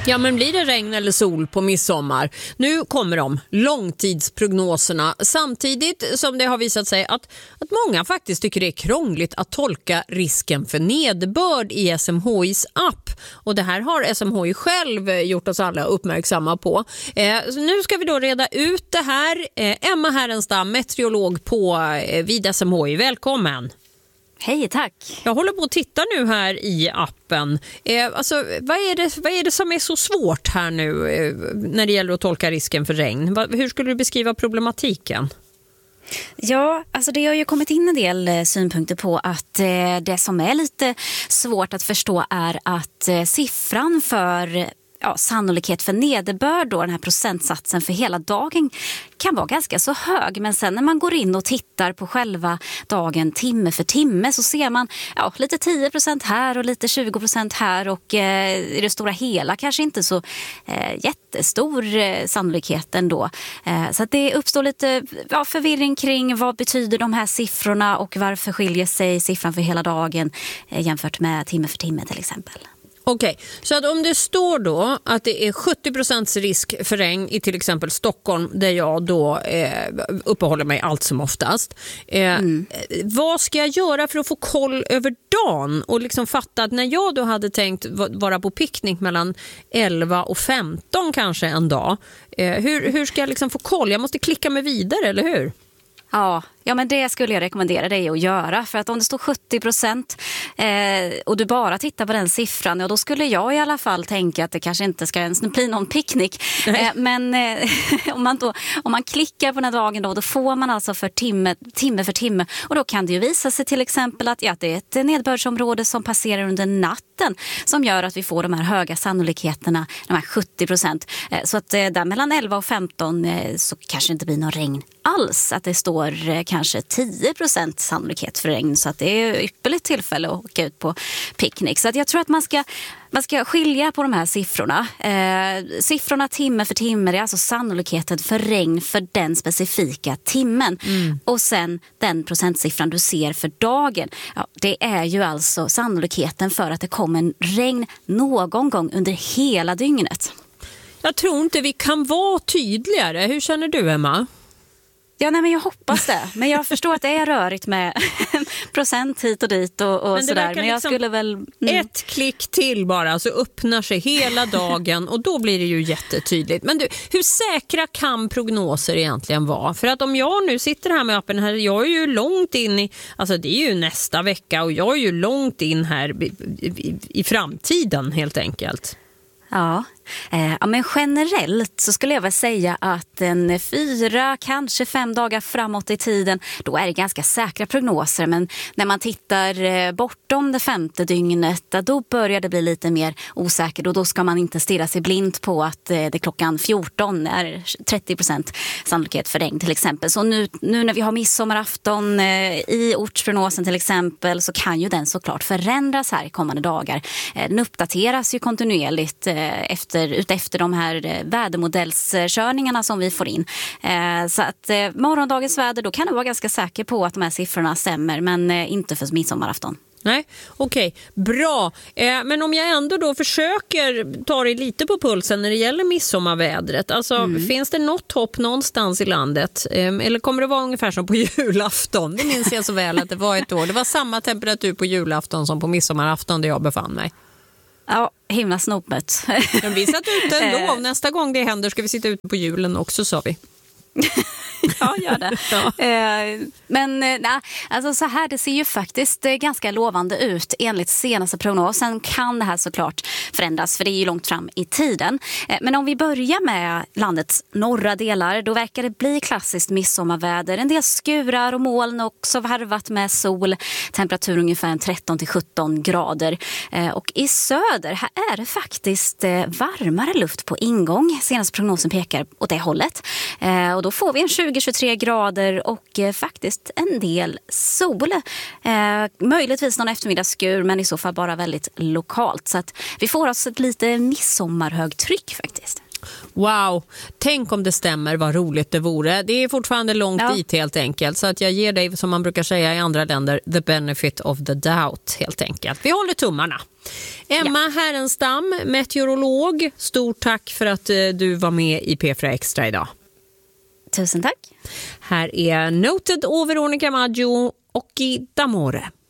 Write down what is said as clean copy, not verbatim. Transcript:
Ja, men blir det regn eller sol på midsommar? Nu kommer de, långtidsprognoserna, samtidigt som det har visat sig att många faktiskt tycker det är krångligt att tolka risken för nederbörd i SMHIs app. Och det här har SMHI själv gjort oss alla uppmärksamma på. Så nu ska vi då reda ut det här. Emma Härenstam, meteorolog vid SMHI, välkommen! Hej, tack. Jag håller på att titta nu här i appen. Alltså, vad är det som är så svårt här nu när det gäller att tolka risken för regn? Hur skulle du beskriva problematiken? Ja, alltså det har ju kommit in en del synpunkter på att det som är lite svårt att förstå är att siffran för sannolikhet för nederbörd, då den här procentsatsen för hela dagen, kan vara ganska så hög. Men sen när man går in och tittar på själva dagen timme för timme så ser man lite 10% här och lite 20% här, och i det stora hela kanske inte så jättestor sannolikhet ändå. Så att det uppstår lite förvirring kring vad betyder de här siffrorna och varför skiljer sig siffran för hela dagen jämfört med timme för timme till exempel. Okej, så att om det står då att det är 70% risk för regn i till exempel Stockholm, där jag då uppehåller mig allt som oftast. Vad ska jag göra för att få koll över dagen och liksom fatta att när jag då hade tänkt vara på picknick mellan 11 och 15 kanske en dag, hur ska jag liksom få koll? Jag måste klicka mig vidare, eller hur? Ja, men det skulle jag rekommendera dig att göra. För att om det står 70% och du bara tittar på den siffran, då skulle jag i alla fall tänka att det kanske inte ska ens bli någon picknick. Men om man klickar på den här dagen då får man alltså för timme för timme. Och då kan det ju visa sig till exempel att det är ett nedbördsområde som passerar under natten som gör att vi får de här höga sannolikheterna, de här 70%. Så att där mellan 11 och 15 så kanske inte blir någon regn alls. Att det står kanske 10% sannolikhet för regn, så att det är ypperligt tillfälle att åka ut på picknick. Så att jag tror att man ska skilja på de här siffrorna. Siffrorna timme för timme är alltså sannolikheten för regn för den specifika timmen. Och sen den procentsiffran du ser för dagen. Det är ju alltså sannolikheten för att det kommer en regn någon gång under hela dygnet. Jag tror inte vi kan vara tydligare. Hur känner du, Emma? Ja, men jag hoppas det. Men jag förstår att det är rörigt med procent hit och dit och sådär. Men jag skulle väl... Ett klick till bara så öppnar sig hela dagen och då blir det ju jättetydligt. Men du, hur säkra kan prognoser egentligen vara? För att om jag nu sitter här med appen här, jag är ju långt in i... Alltså det är ju nästa vecka och jag är ju långt in här i framtiden helt enkelt. Ja, men generellt så skulle jag väl säga att 4, kanske 5 dagar framåt i tiden, då är det ganska säkra prognoser. Men när man tittar bortom det 5:e dygnet, då börjar det bli lite mer osäkert. Och då ska man inte stirra sig blind på att det klockan 14 är 30% sannolikhet för regn till exempel. Så nu när vi har midsommarafton i ortsprognosen till exempel, så kan ju den såklart förändras här i kommande dagar. Den uppdateras ju kontinuerligt efter de här vädermodellskörningarna som vi får in. Så att morgondagens väder, då kan du vara ganska säker på att de här siffrorna stämmer, men inte för midsommarafton. Nej, okej. Bra. Men om jag ändå då försöker ta dig lite på pulsen när det gäller midsommarvädret. Alltså, finns det något hopp någonstans i landet? Eller kommer det vara ungefär som på julafton? Det minns jag så väl att det var ett år. Det var samma temperatur på julafton som på midsommarafton där jag befann mig. Ja, himla snopet. Men vi satt ute ändå. Nästa gång det händer ska vi sitta ute på julen också, sa vi. Ja, gör det. Ja. Men alltså så här, det ser ju faktiskt ganska lovande ut. Enligt senaste prognosen kan det här såklart förändras, för det är ju långt fram i tiden. Men om vi börjar med landets norra delar, då verkar det bli klassiskt midsommarväder. En del skurar och moln, också varvat med sol. Temperatur ungefär 13-17 grader. Och i söder, här är det faktiskt varmare luft på ingång. Senaste prognosen pekar åt det hållet. Och då får vi en 20-23 grader och faktiskt en del sol. Möjligtvis någon eftermiddagsskur, men i så fall bara väldigt lokalt. Så att vi får oss ett lite midsommarhögtryck faktiskt. Wow, tänk om det stämmer, vad roligt det vore. Det är fortfarande långt dit helt enkelt. Så att jag ger dig, som man brukar säga i andra länder, the benefit of the doubt helt enkelt. Vi håller tummarna. Emma Härenstam, meteorolog, stort tack för att du var med i P4 Extra idag. Tusen tack. Här är Noted och Veronica Maggio och i D'Amore.